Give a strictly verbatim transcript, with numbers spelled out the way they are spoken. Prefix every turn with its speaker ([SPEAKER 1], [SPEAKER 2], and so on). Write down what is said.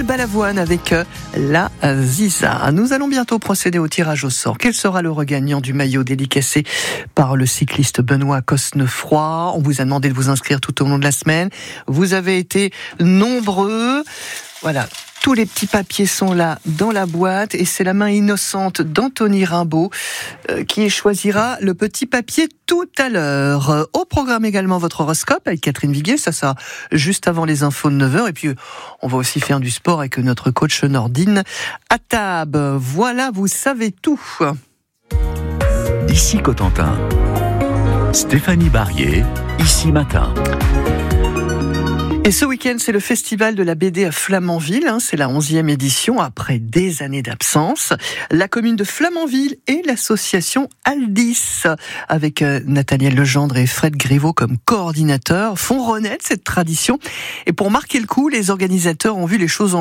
[SPEAKER 1] Balavoine avec la Ziza. Nous allons bientôt procéder au tirage au sort. Quel sera le regagnant du maillot dédicacé par le cycliste Benoît Cosnefroy? On vous a demandé de vous inscrire tout au long de la semaine. Vous avez été nombreux. Voilà. Tous les petits papiers sont là dans la boîte et c'est la main innocente d'Anthony Rimbaud euh, qui choisira le petit papier tout à l'heure. Au programme également votre horoscope avec Catherine Viguier, ça sera juste avant les infos de neuf heures et puis on va aussi faire du sport avec notre coach Nordine Attab. Voilà, vous savez tout.
[SPEAKER 2] Ici Cotentin, Stéphanie Barrier, ici Matin.
[SPEAKER 1] Et ce week-end, c'est le festival de la B D à Flamanville. Hein, c'est la onzième édition après des années d'absence. La commune de Flamanville et l'association Aldis, avec euh, Nathaniel Legendre et Fred Griveaux comme coordinateurs, font renaître cette tradition. Et pour marquer le coup, les organisateurs ont vu les choses en